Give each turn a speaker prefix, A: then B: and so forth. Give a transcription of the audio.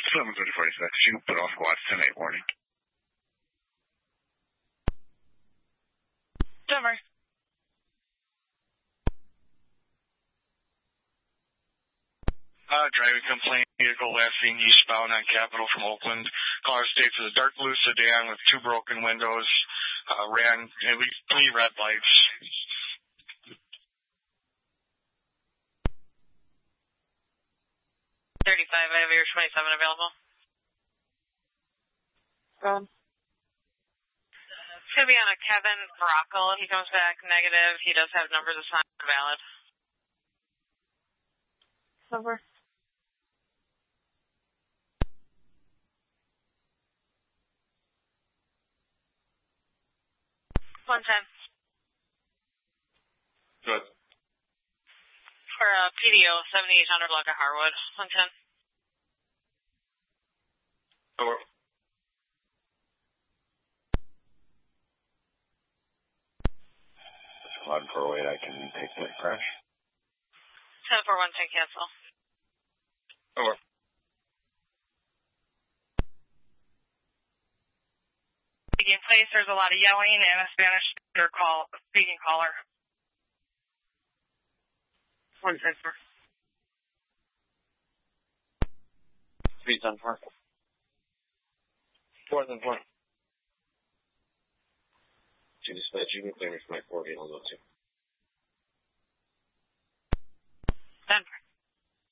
A: 7:46. You can put off squats 10-8 warning.
B: Denver.
C: Driving complaint, vehicle last seen eastbound on Capitol from Oakland. Caller states is a dark blue sedan with 2 broken windows. Ran at least 3 red lights.
B: I have your 27 available. It's going to be on a Kevin Brockle. He comes back negative. He does have numbers assigned valid. Over. Good. For PDO, 7800 block of Harwood. 110.
C: Over.
A: 1148, I can take that crash.
B: 10-4-1-10 cancel.
C: Over.
B: Taking place, there's a lot of yelling and a Spanish speaking caller. 1-6-4.
C: 3-10-4. 4-4. To dispatch, you can clear me for my 4 I'll go too.
B: 10-4.